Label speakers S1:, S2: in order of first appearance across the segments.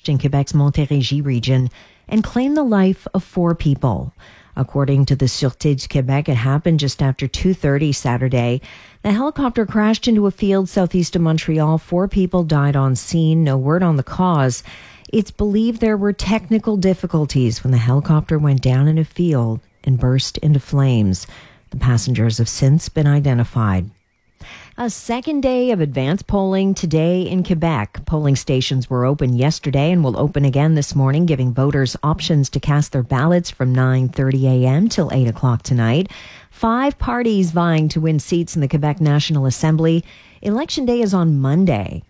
S1: crashed in Quebec's Montérégie region and claimed the life of 4 people. According to the Sûreté du Québec, it happened just after 2:30 Saturday. The helicopter crashed into a field southeast of Montreal. 4 people died on scene. No word on the cause. It's believed there were technical difficulties when the helicopter went down in a field and burst into flames. The passengers have since been identified. A second day of advanced polling today in Quebec. Polling stations were open yesterday and will open again this morning, giving voters options to cast their ballots from 9:30 a.m. till 8 o'clock tonight. 5 parties vying to win seats in the Quebec National Assembly. Election day is on Monday.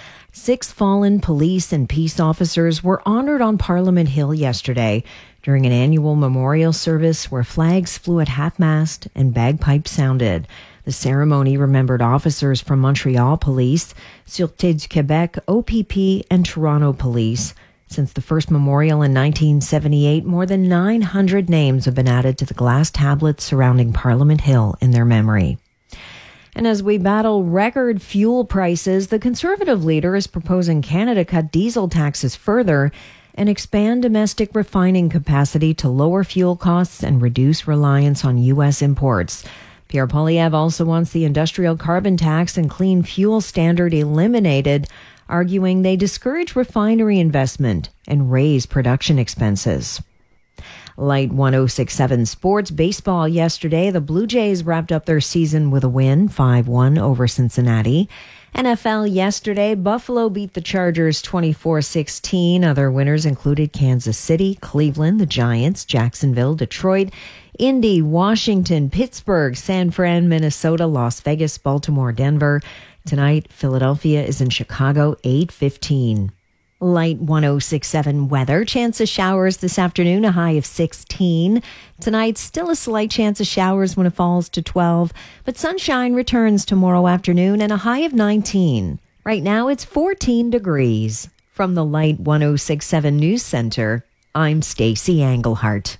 S1: 6 fallen police and peace officers were honored on Parliament Hill yesterday during an annual memorial service where flags flew at half-mast and bagpipes sounded. The ceremony remembered officers from Montreal Police, Sûreté du Québec, OPP, and Toronto Police. Since the first memorial in 1978, more than 900 names have been added to the glass tablets surrounding Parliament Hill in their memory. And as we battle record fuel prices, the Conservative leader is proposing Canada cut diesel taxes further and expand domestic refining capacity to lower fuel costs and reduce reliance on U.S. imports. Pierre Poilievre also wants the industrial carbon tax and clean fuel standard eliminated, arguing they discourage refinery investment and raise production expenses. Light 106.7 Sports baseball yesterday. The Blue Jays wrapped up their season with a win, 5-1 over Cincinnati. NFL yesterday, Buffalo beat the Chargers 24-16. Other winners included Kansas City, Cleveland, the Giants, Jacksonville, Detroit, Indy, Washington, Pittsburgh, San Fran, Minnesota, Las Vegas, Baltimore, Denver. Tonight, Philadelphia is in Chicago, 8:15. Light 106.7 weather. Chance of showers this afternoon, a high of 16. Tonight, still a slight chance of showers when it falls to 12. But sunshine returns tomorrow afternoon and a high of 19. Right now, it's 14 degrees. From the Light 106.7 News Center, I'm Stacey Englehart.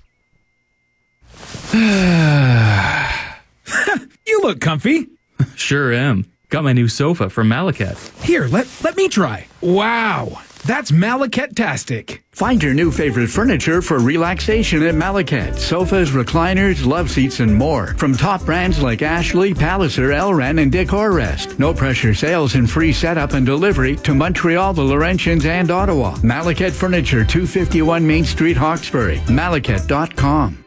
S2: You look comfy.
S3: Sure am. Got my new sofa from Malaket.
S2: Here, let me try. Wow, that's Malaket-tastic.
S4: Find your new favorite furniture for relaxation at Malaket. Sofas, recliners, love seats, and more. From top brands like Ashley, Palliser, Elran, and Decorrest. No pressure sales and free setup and delivery to Montreal, the Laurentians, and Ottawa. Malaket Furniture, 251 Main Street, Hawkesbury. Malaket.com.